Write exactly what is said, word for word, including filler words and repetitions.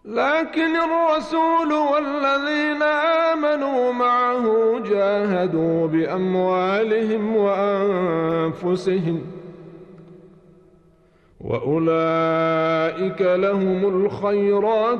لكن الرسول والذين آمنوا معه جاهدوا بأموالهم وأنفسهم، وأولئك لهم الخيرات